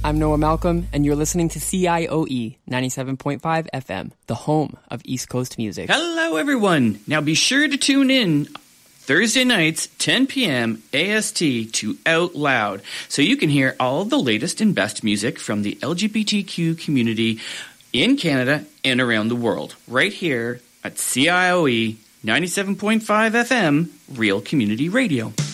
I'm Noah Malcolm, and you're listening to CIOE 97.5 FM, the home of East Coast music. Hello, everyone. Now be sure to tune in Thursday nights, 10 p.m. AST to Out Loud, so you can hear all the latest and best music from the LGBTQ community in Canada and around the world, right here at CIOE 97.5 FM, Real Community Radio.